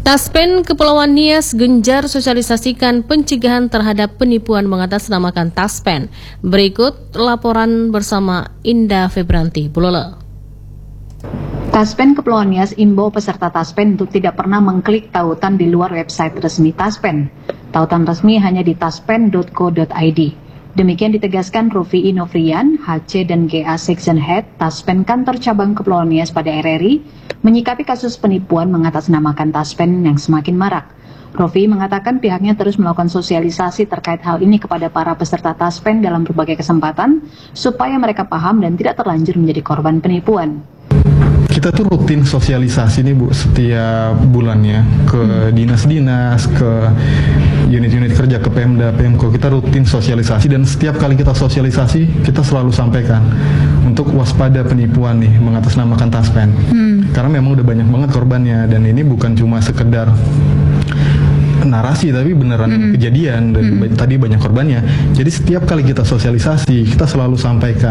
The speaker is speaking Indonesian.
Taspen Kepulauan Nias gencar sosialisasikan pencegahan terhadap penipuan mengatasnamakan Taspen. Berikut laporan bersama Indah Febranti Bulele. Taspen Kepulauan Nias imbau peserta Taspen untuk tidak pernah mengklik tautan di luar website resmi Taspen. Tautan resmi hanya di taspen.co.id. Demikian ditegaskan Rufi Inofrian, HC dan GA Section Head Taspen Kantor Cabang Kepulauan Nias pada RRI, menyikapi kasus penipuan mengatasnamakan Taspen yang semakin marak. Rufi mengatakan pihaknya terus melakukan sosialisasi terkait hal ini kepada para peserta Taspen dalam berbagai kesempatan, supaya mereka paham dan tidak terlanjur menjadi korban penipuan. Kita tuh rutin sosialisasi nih Bu, setiap bulannya ke dinas-dinas, ke unit-unit kerja, ke Pemda, Pemko. Kita rutin sosialisasi dan setiap kali kita sosialisasi kita selalu sampaikan untuk waspada penipuan nih mengatasnamakan Taspen. Karena memang udah banyak banget korbannya dan ini bukan cuma sekedar narasi tapi beneran kejadian dan tadi banyak korbannya. Jadi setiap kali kita sosialisasi kita selalu sampaikan